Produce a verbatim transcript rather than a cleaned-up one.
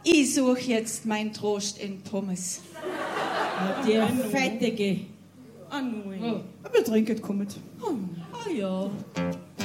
Ich suche jetzt meinen Trost in Pommes. Der Fettige. Ah, nein. Oh. Aber trinket kommet. Ah ja.